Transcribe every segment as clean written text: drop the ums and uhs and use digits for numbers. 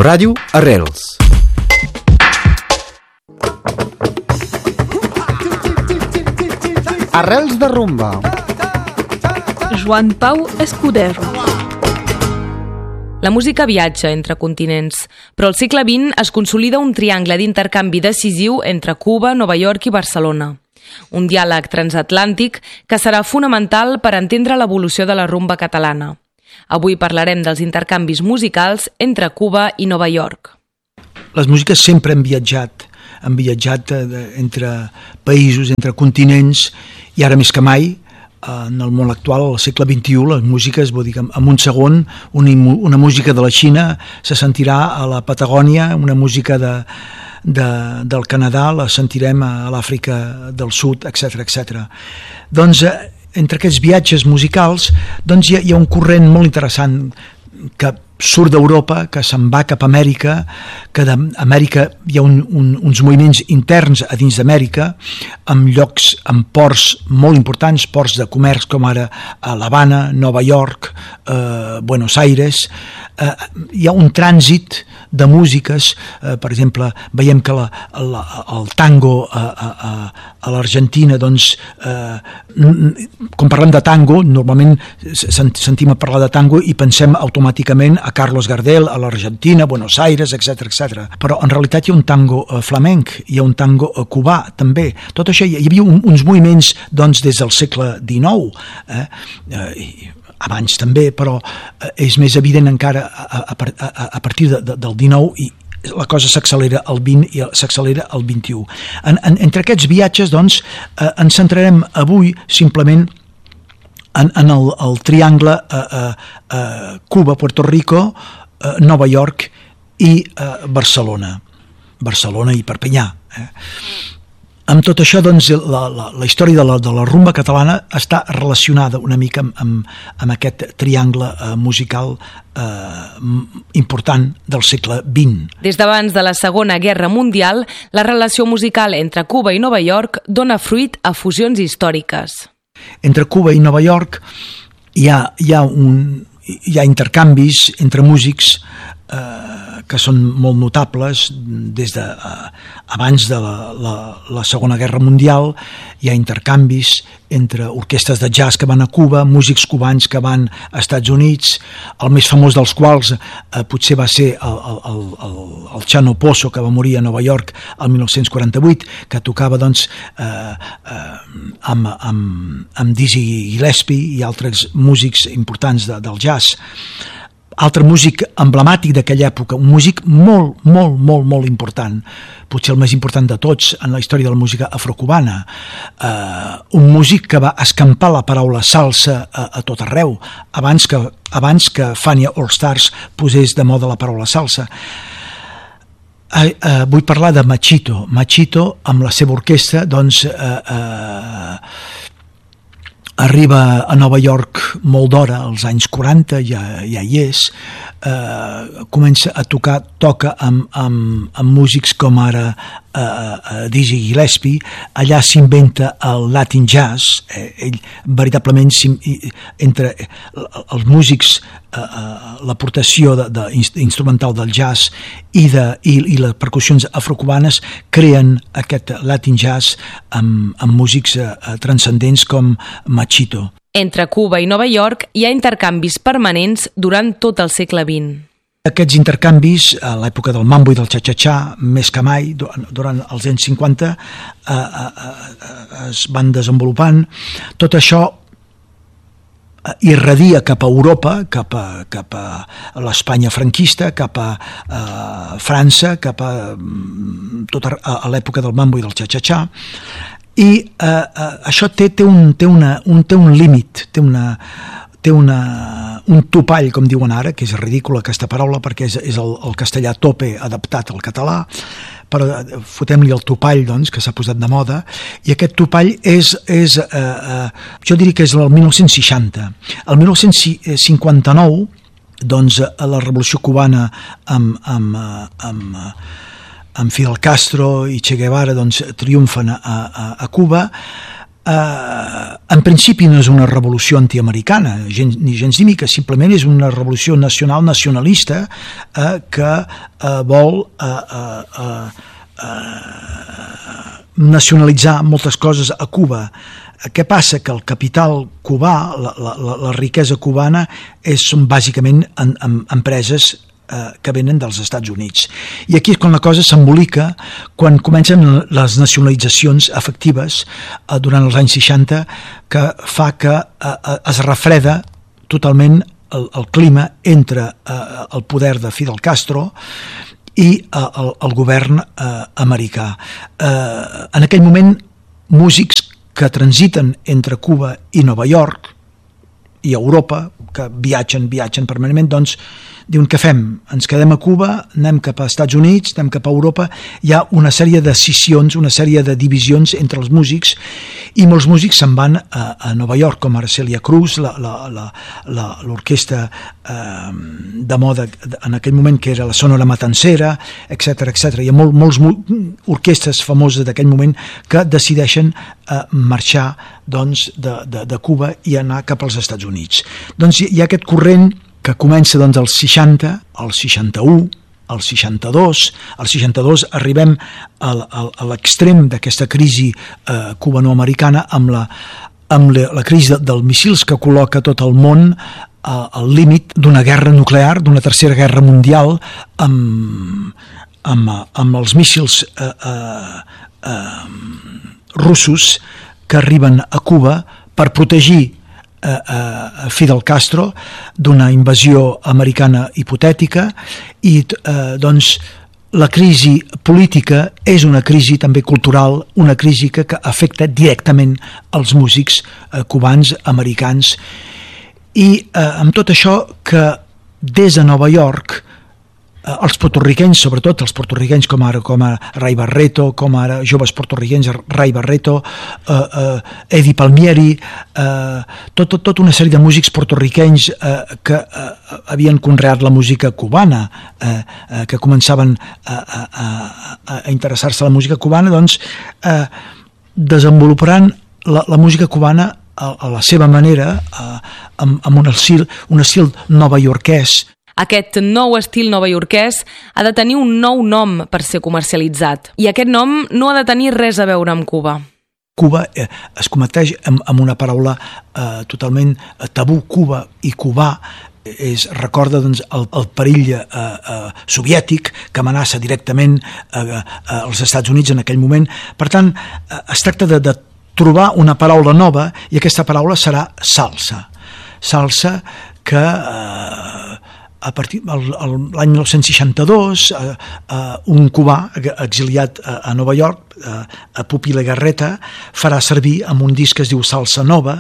Ràdio Arrels. Arrels de rumba. Joan Pau Escudero. La música viatja entre continents, però al segle XX es consolida un triangle d'intercanvi decisiu entre Cuba, Nova York i Barcelona. Un diàleg transatlàntic que serà fonamental per entendre l'evolució de la rumba catalana. Avui parlarem dels intercanvis musicals entre Cuba i Nova York. Les músiques sempre han viatjat entre països, entre continents, i ara més que mai, en el món actual, al segle XXI, les músiques, vull dir que en un segon, una música de la Xina se sentirà a la Patagònia, una música del Canadà la sentirem a l'Àfrica del Sud, etc. Doncs entre aquests viatges musicals doncs hi ha un corrent molt interessant que surt d'Europa, que se'n va cap a Amèrica, que d'Amèrica hi ha uns moviments interns a dins d'Amèrica, amb ports molt importants, ports de comerç com ara a l'Havana, Nova York, Buenos Aires. Hi ha un trànsit de músiques, per exemple, veiem que el tango a l'Argentina, doncs, quan parlem de tango, normalment sentim a parlar de tango i pensem automàticament a Carlos Gardel, a l'Argentina, Buenos Aires, etc. Però en realitat hi ha un tango flamenc, hi ha un tango cubà també. Tot això, hi havia uns moviments doncs, des del segle XIX, abans també, però és més evident encara a partir del XIX, i la cosa s'accelera al XX i s'accelera al XXI. Entre aquests viatges, doncs, ens centrarem avui simplement en el triangle Cuba, Puerto Rico, Nova York i Barcelona i Perpinyà. Amb tot això, doncs, la història de la rumba catalana està relacionada una mica amb aquest triangle musical important del segle XX. Des d'abans de la Segona Guerra Mundial, la relació musical entre Cuba i Nova York dona fruit a fusions històriques. Entre Cuba i Nova York hi ha intercanvis entre músics que són molt notables. Des de abans de la Segona Guerra Mundial hi ha intercanvis entre orquestres de jazz que van a Cuba, músics cubans que van a Estats Units, el més famós dels quals potser va ser el Chano Pozo, que va morir a Nova York el 1948, que tocava doncs amb Dizzy Gillespie i altres músics importants del jazz. Altre músic emblemàtic d'aquella època, un músic molt important, potser el més important de tots en la història de la música afrocubana, un músic que va escampar la paraula salsa a tot arreu, abans que Fania All Stars posés de moda la paraula salsa. Vull parlar de Machito. Machito, amb la seva orquestra, doncs, arriba a Nova York molt d'hora, als anys 40, ja hi és, comença a toca amb músics com ara Dizzy Gillespie. Allà s'inventa el Latin Jazz. Ell veritablement, entre els músics, l'aportació instrumental del jazz i les percussions afrocubanes creen aquest Latin Jazz amb músics transcendents com Machito. Entre Cuba i Nova York hi ha intercanvis permanents durant tot el segle XX. Aquests intercanvis, a l'època del mambo i del xa-xa-xa, més que mai, durant els anys 50, es van desenvolupant. Tot això irradia cap a Europa, cap a l'Espanya franquista, cap a França, cap a l'època del mambo i del xa-xa-xa. I això té un límit, té un topall, com diuen ara, que és ridícula aquesta paraula perquè és el castellà tope adaptat al català, però fotem-li el topall, doncs, que s'ha posat de moda, i aquest topall jo diria que és el 1960. El 1959, doncs, la revolució cubana amb Fidel Castro i Che Guevara, doncs, triomfen a Cuba. en principi no és una revolució antiamericana, ni gens ni mica, simplement és una revolució nacionalista que vol nacionalitzar moltes coses a Cuba. Què passa? Que el capital cubà, la riquesa cubana, són bàsicament empreses que venen dels Estats Units. I aquí és quan la cosa s'embolica, quan comencen les nacionalitzacions efectives durant els anys 60, que fa que es refreda totalment el clima entre el poder de Fidel Castro i el govern americà. En aquell moment, músics que transiten entre Cuba i Nova York i Europa, que viatgen permanentment, doncs diuen, què fem? Ens quedem a Cuba, anem cap a Estats Units, anem cap a Europa. Hi ha una sèrie de scissions, una sèrie de divisions entre els músics, i molts músics se'n van a Nova York, com ara Celia Cruz, l'orquestra de moda en aquell moment, que era la Sonora Matancera, etc. Hi ha molts orquestres famoses d'aquell moment que decideixen marxar doncs, de Cuba i anar cap als Estats Units. Doncs hi ha aquest corrent que comença doncs als 60, als 61, als 62. Al 62 arribem a l'extrem d'aquesta crisi cubanoamericana amb la crisi dels míssils que col·loca tot el món al límit d'una guerra nuclear, d'una tercera guerra mundial, amb els míssils russos que arriben a Cuba per protegir Fidel Castro d'una invasió americana hipotètica, i doncs la crisi política és una crisi també cultural, una crisi que afecta directament els músics cubans, americans, i amb tot això que des de Nova York els portorriquenys, sobretot els portorriquenys com ara Ray Barreto, com ara joves portorriquenys, Ray Barreto, Eddie Palmieri, tota una sèrie de músics portorriquenys que havien conreat la música cubana, que començaven a interessar-se a la música cubana, doncs desenvoluparan la música cubana a la seva manera, amb un estil novaiorquès. Aquest nou estil novaiorquès ha de tenir un nou nom per ser comercialitzat, i aquest nom no ha de tenir res a veure amb Cuba. Cuba es converteix en una paraula totalment tabú. Cuba i cubà recorda doncs, el perill soviètic que amenaça directament als Estats Units en aquell moment. Per tant, es tracta de trobar una paraula nova, i aquesta paraula serà salsa. Salsa que a partir de l'any 1962 un cubà exiliat a Nova York, a Pupi Legarreta, farà servir amb un disc que es diu Salsa Nova.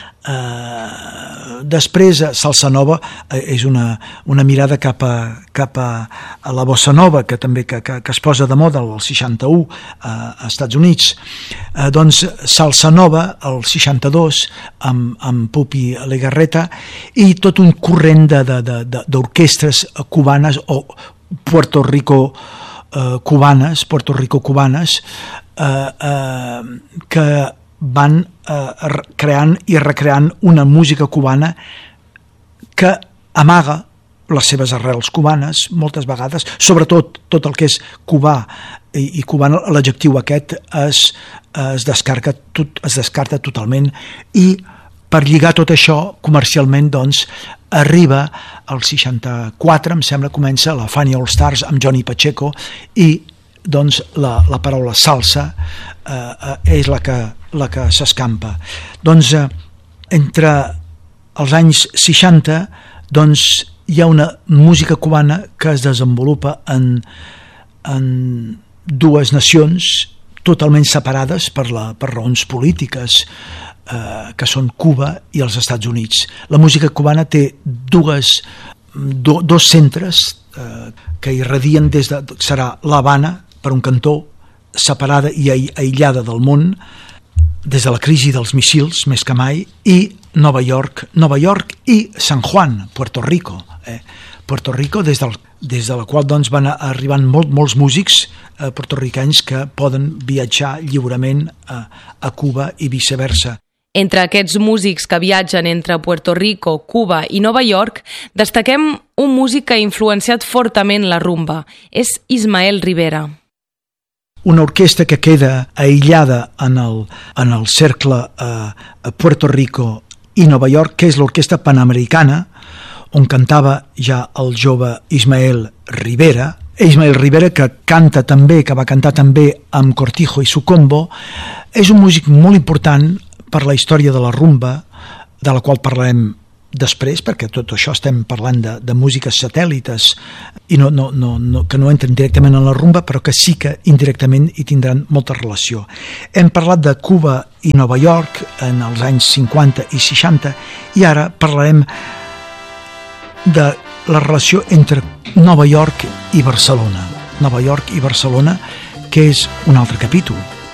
Després Salsa Nova és una mirada cap a la bossa nova, que també que es posa de moda al 61 a Estats Units. Doncs Salsa Nova al 62 amb Pupi Legarreta, i tot un corrent d'orquestres cubanes o Puerto Rico cubanes que van creant i recreant una música cubana que amaga les seves arrels cubanes moltes vegades, sobretot tot el que és cubà i cubano, l'adjectiu aquest es descarta totalment, i per lligar tot això comercialment doncs arriba al 64, em sembla, comença la Fania All Stars amb Johnny Pacheco, i doncs la paraula salsa és la que s'escampa. Doncs entre els anys 60 doncs hi ha una música cubana que es desenvolupa en dues nacions totalment separades per raons polítiques, que són Cuba i els Estats Units. La música cubana té dos centres que irradien serà l'Havana, per un cantó, separada i aïllada del món des de la crisi dels míssils més que mai, i Nova York i San Juan, Puerto Rico. Puerto Rico, des de la qual doncs, van arribant molts músics portorriquenys que poden viatjar lliurement a Cuba i viceversa. Entre aquests músics que viatgen entre Puerto Rico, Cuba i Nova York, destaquem un músic que ha influenciat fortament la rumba. És Ismael Rivera. Una orquestra que queda aïllada en el cercle a Puerto Rico i Nova York, que és l'Orquestra Panamericana, on cantava ja el jove Ismael Rivera. Ismael Rivera, que va cantar també amb Cortijo i su combo, és un músic molt important per la història de la rumba, de la qual parlarem després, perquè tot això estem parlant de músiques satèl·lites i que no entren directament en la rumba, però que sí que indirectament hi tindran molta relació. Hem parlat de Cuba i Nova York en els anys 50 i 60 i ara parlarem de la relació entre Nova York i Barcelona. Nova York i Barcelona, que és un altre capítol.